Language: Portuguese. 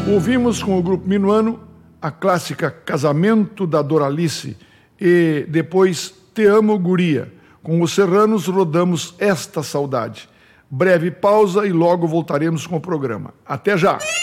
Ouvimos com o Grupo Minuano a clássica Casamento da Doralice e depois Te Amo Guria. Com os Serranos rodamos Esta Saudade. Breve pausa e logo voltaremos com o programa. Até já!